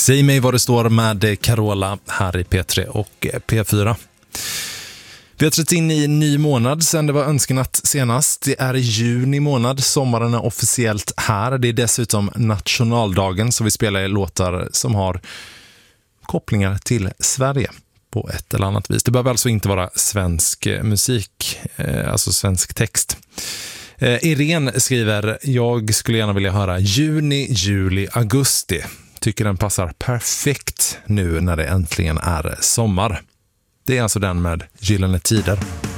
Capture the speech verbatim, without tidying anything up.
Säg mig vad det står med Carola här i P tre och P fyra. Vi har trätt in i en ny månad sedan det var önskenatt senast. Det är juni månad, sommaren är officiellt här. Det är dessutom nationaldagen, så vi spelar låtar som har kopplingar till Sverige på ett eller annat vis. Det behöver alltså inte vara svensk musik, alltså svensk text. Irene skriver, jag skulle gärna vilja höra juni, juli, augusti. Tycker den passar perfekt nu när det äntligen är sommar. Det är alltså den med Gyllene tider.